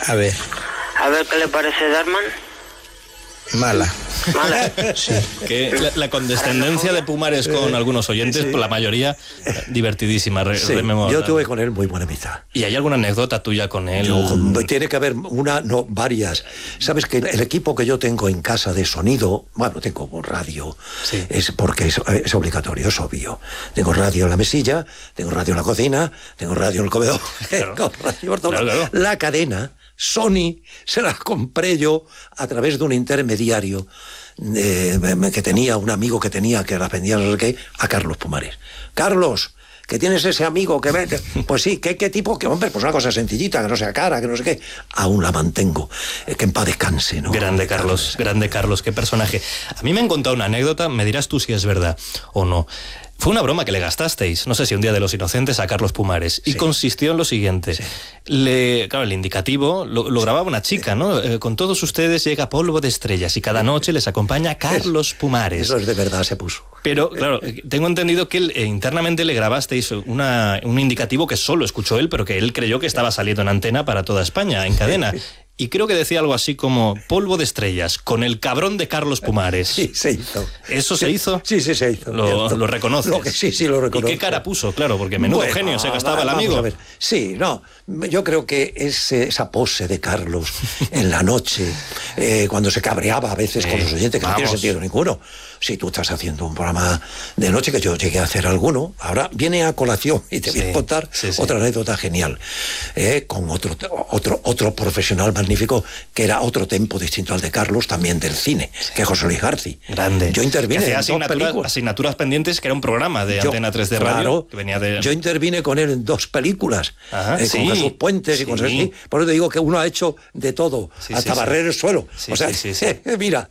A ver. A ver qué le parece Darman. Mala. Mala. Sí. Que la condescendencia de Pumares con algunos oyentes, sí. por la mayoría, divertidísima. Sí, yo tuve con él muy buena amistad. ¿Y hay alguna anécdota tuya con él? Tiene que haber una, no, varias. Sabes que el equipo que yo tengo en casa de sonido, bueno, tengo radio, Sí. es porque es obligatorio, es obvio. Tengo radio en la mesilla, tengo radio en la cocina, tengo radio en el comedor, Claro. tengo radio por todo. Claro. La cadena Sony se la compré yo a través de un intermediario que tenía un amigo que la vendía no sé qué, a Carlos Pumares. Carlos, que tienes ese amigo que ve, pues sí, ¿qué tipo? Que hombre, pues una cosa sencillita, que no sea cara, que no sé qué. Aún la mantengo, que en paz descanse, ¿no? Grande Carlos, qué personaje. A mí me han contado una anécdota, me dirás tú si es verdad o no. Fue una broma que le gastasteis, no sé si un día de los Inocentes, a Carlos Pumares, y consistió en lo siguiente. Sí. Claro, el indicativo lo grababa una chica, ¿no? Con todos ustedes llega Polvo de Estrellas y cada noche les acompaña Carlos Pumares. Eso es de verdad, se puso. Pero, claro, tengo entendido que internamente le grabasteis un indicativo que solo escuchó él, pero que él creyó que estaba saliendo en antena para toda España, en cadena. Y creo que decía algo así como Polvo de Estrellas, con el cabrón de Carlos Pumares. Sí, se hizo. ¿Eso se hizo? Sí, se hizo. ¿Lo reconoces? Sí, lo reconozco. ¿Y qué cara puso? Claro, porque menudo genio se gastaba el amigo. Vamos a ver. Sí, no, yo creo que esa pose de Carlos en la noche, cuando se cabreaba a veces con los oyentes, que no tiene sentido ninguno. Si tú estás haciendo un programa de noche, que yo llegué a hacer alguno, ahora viene a colación y te voy a contar otra anécdota genial, con otro profesional magnífico, que era otro tempo distinto al de Carlos, también del cine, que es José Luis García. Grande. Yo intervine en asignaturas pendientes, que era un programa de Antena 3 de radio. Claro, que venía de... yo intervine con él en 2 películas, Ajá, con Jesús Puentes y cosas así. Por eso te digo que uno ha hecho de todo, hasta barrer el suelo. Sí, o sea, mira,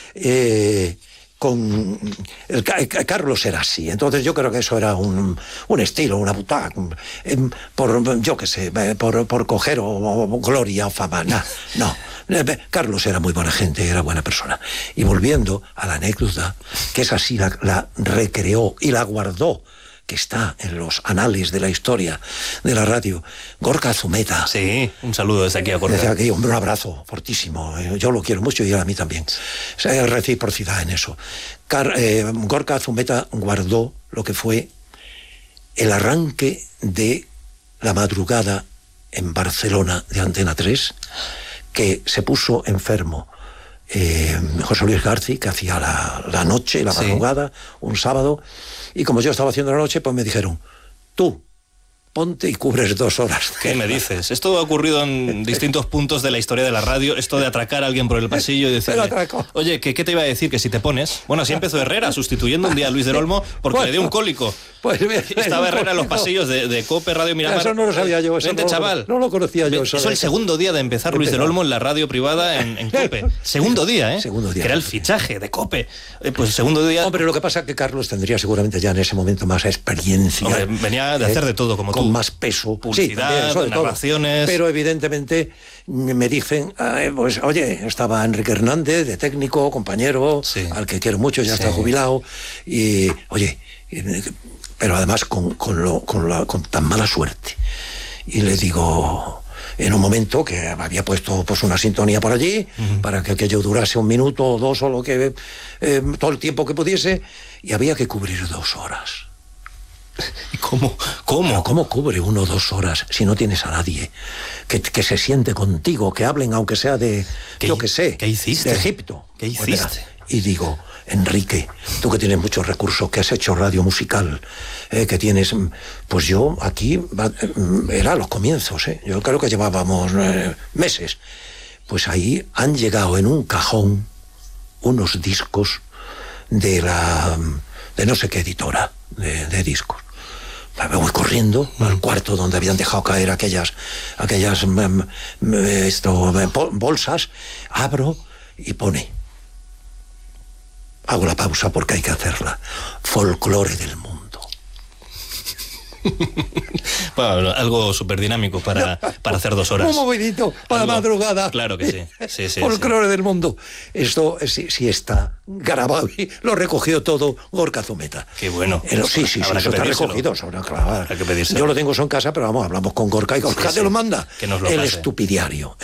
con Carlos era así, entonces yo creo que eso era un estilo, una butaca, por yo qué sé, por coger o gloria o fama, no. Carlos era muy buena gente, era buena persona. Y volviendo a la anécdota, que es así, la recreó y la guardó, que está en los anales de la historia de la radio, Gorka Zumeta. Sí, un saludo desde aquí a Gorka. Desde aquí, hombre, un abrazo fortísimo. Yo lo quiero mucho y él a mí también. O sea, hay reciprocidad en eso. Gorka Zumeta guardó lo que fue el arranque de La Madrugada en Barcelona de Antena 3, que se puso enfermo José Luis García, que hacía la noche, la madrugada, un sábado, y como yo estaba haciendo la noche, pues me dijeron, tú, ponte y cubres 2 horas. ¿Qué me dices? Esto ha ocurrido en distintos puntos de la historia de la radio, esto de atracar a alguien por el pasillo y decirle, oye, ¿qué te iba a decir? Que si te pones... Bueno, así empezó Herrera, sustituyendo un día a Luis del Olmo porque le dio un cólico. Pues estaba Herrera en los pasillos de COPE, Radio Miramar. Eso no lo sabía yo. Vente, chaval. No lo conocía yo. Eso el segundo día de empezar Luis del Olmo en la radio privada en COPE. Segundo día, ¿eh? Segundo día. Que era el fichaje de COPE. Pues segundo día... Hombre, lo que pasa es que Carlos tendría seguramente ya en ese momento más experiencia. Hombre, venía de hacer de todo, como tú. Con más peso. Publicidad, también, narraciones... Pero evidentemente me dicen, pues oye, estaba Enrique Hernández, de técnico, compañero, al que quiero mucho, ya está jubilado, y oye... pero además con tan mala suerte. Y le digo, en un momento que había puesto pues una sintonía por allí, para que aquello durase 1 minuto o 2 o lo que todo el tiempo que pudiese, y había que cubrir 2 horas. ¿Y cómo? Pero ¿cómo cubre uno 2 horas si no tienes a nadie que se siente contigo, que hablen aunque sea de, yo qué sé, ¿qué hiciste? de Egipto? ¿Qué hiciste? Y digo, Enrique, tú que tienes muchos recursos, que has hecho radio musical, que tienes... Pues yo aquí, era los comienzos, yo creo que llevábamos meses. Pues ahí han llegado en un cajón unos discos de no sé qué editora de discos. Me voy corriendo al cuarto donde habían dejado caer aquellas bolsas, abro y pone... Hago la pausa porque hay que hacerla. Folclore del mundo. Bueno, algo súper dinámico para hacer 2 horas. Un movidito para madrugada. Claro que sí. Folclore del mundo. Esto sí está grabado y lo recogió todo Gorka Zumeta. Qué bueno. Sí, Habrá que está pedírselo. recogido. Habrá que pedírselo. Yo lo tengo eso en casa, pero vamos, hablamos con Gorka y Gorka te lo manda. Que nos lo el pase. estupidiario.